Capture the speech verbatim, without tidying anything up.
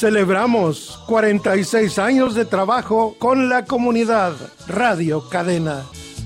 Celebramos cuarenta y seis años de trabajo con la comunidad. Radio Cadena.